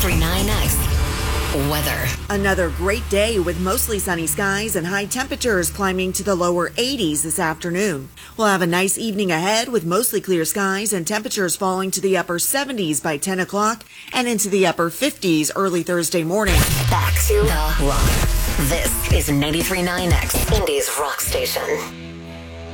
93.9X weather. Another great day with mostly sunny skies and high temperatures climbing to the lower 80s this afternoon. We'll have a nice evening ahead with mostly clear skies and temperatures falling to the upper 70s by 10 o'clock and into the upper 50s early Thursday morning. Back to the rock. This is 93.9X, Indy's rock station.